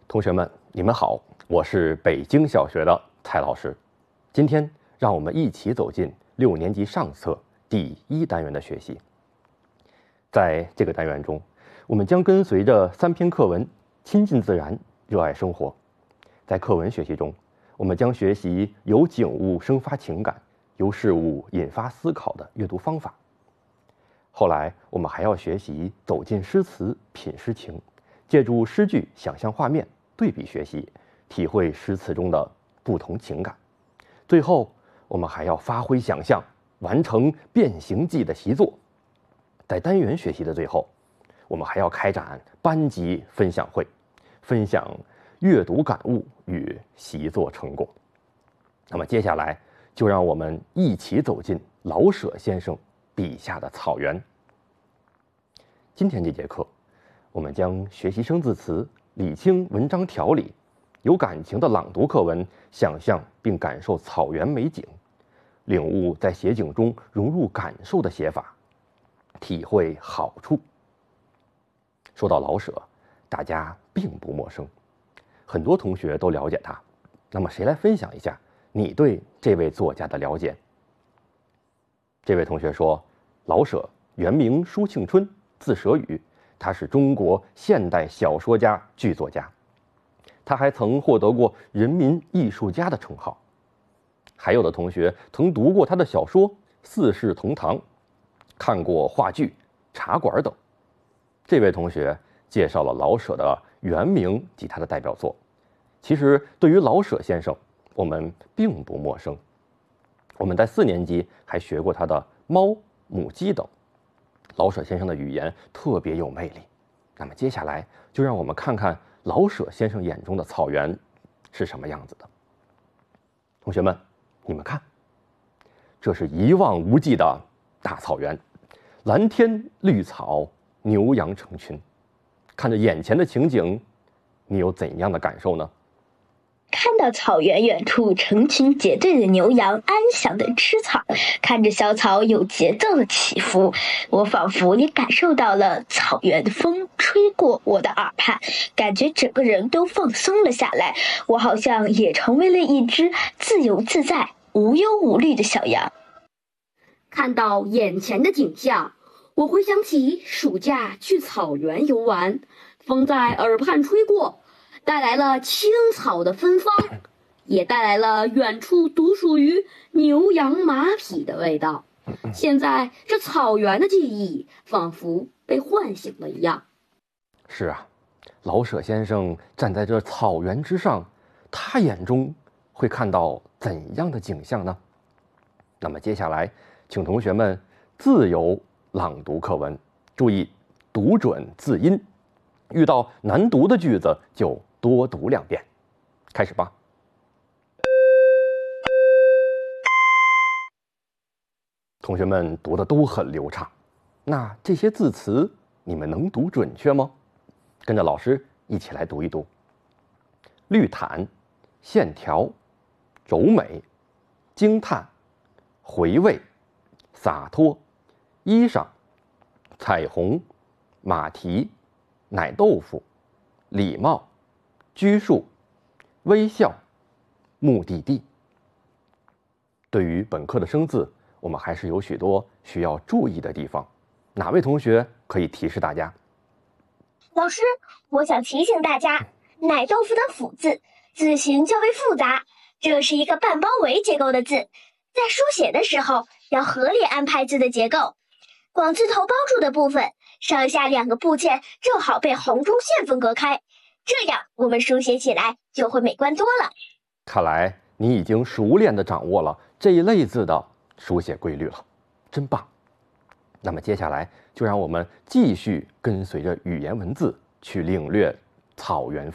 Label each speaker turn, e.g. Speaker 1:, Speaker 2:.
Speaker 1: 同学们，你们好，我是北京小学的蔡老师。今天让我们一起走进6年级上册第1单元的学习。在这个单元中，我们将跟随着3篇课文，亲近自然，热爱生活。在课文学习中，我们将学习由景物生发情感，由事物引发思考的阅读方法。后来，我们还要学习走进诗词，品诗情，借助诗句想象画面，对比学习，体会诗词中的不同情感。最后，我们还要发挥想象，完成变形记的习作。在单元学习的最后，我们还要开展班级分享会，分享阅读感悟与习作成果。那么接下来就让我们一起走进老舍先生笔下的草原。今天这节课，我们将学习生字词，理清文章条理，有感情的朗读课文，想象并感受草原美景，领悟在写景中融入感受的写法，体会好处。说到老舍，大家并不陌生，很多同学都了解他。那么谁来分享一下你对这位作家的了解？这位同学说，老舍原名舒庆春，字舍予，他是中国现代小说家、剧作家。他还曾获得过人民艺术家的称号。还有的同学曾读过他的小说《四世同堂》，看过话剧《茶馆》等。这位同学介绍了老舍的原名及他的代表作。其实对于老舍先生，我们并不陌生。我们在4年级还学过他的《猫》《母鸡》等。老舍先生的语言特别有魅力。那么接下来就让我们看看老舍先生眼中的草原是什么样子的。同学们，你们看，这是一望无际的大草原，蓝天绿草，牛羊成群。看着眼前的情景，你有怎样的感受呢？
Speaker 2: 看到草原远处成群结队的牛羊安详地吃草，看着小草有节奏的起伏，我仿佛也感受到了草原的风吹过我的耳畔，感觉整个人都放松了下来，我好像也成为了一只自由自在、无忧无虑的小羊。
Speaker 3: 看到眼前的景象，我回想起暑假去草原游玩，风在耳畔吹过，带来了青草的芬芳，也带来了远处独属于牛羊马匹的味道。现在这草原的记忆仿佛被唤醒了一样。
Speaker 1: 是啊，老舍先生站在这草原之上，他眼中会看到怎样的景象呢？那么接下来请同学们自由朗读课文，注意读准字音，遇到难读的句子就多读2遍。开始吧。同学们读的都很流畅，那这些字词你们能读准确吗？跟着老师一起来读一读。绿毯、线条、柔美、惊叹、回味、洒脱、衣裳、彩虹、马蹄、奶豆腐、礼貌、拘束、微笑、目的地。对于本课的生字，我们还是有许多需要注意的地方。哪位同学可以提示大家？
Speaker 4: 老师，我想提醒大家，奶豆腐的腐字字形较为复杂，这是一个半包围结构的字，在书写的时候要合理安排字的结构。广字头包住的部分，上下2个部件正好被横中线分隔开，这样我们书写起来就会美观多了。
Speaker 1: 看来你已经熟练地掌握了这一类字的书写规律了，真棒！那么接下来就让我们继续跟随着语言文字去领略草原风。